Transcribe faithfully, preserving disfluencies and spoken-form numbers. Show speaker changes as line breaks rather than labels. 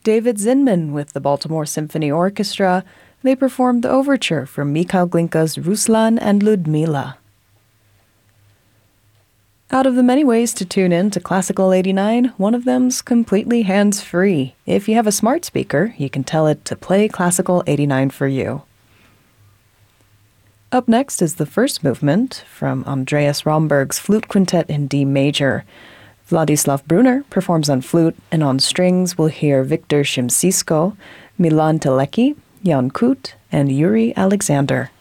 David Zinman with the Baltimore Symphony Orchestra. They performed the overture from Mikhail Glinka's Ruslan and Ludmila. Out of the many ways to tune in to Classical eighty-nine, one of them's completely hands-free. If you have a smart speaker, you can tell it to play Classical eighty-nine for you. Up next is the first movement from Andreas Romberg's Flute Quintet in D major. Vladislav Brunner performs on flute, and on strings we'll hear Viktor Shimsisko, Milan Telecki, Jan Kut, and Yuri Alexander.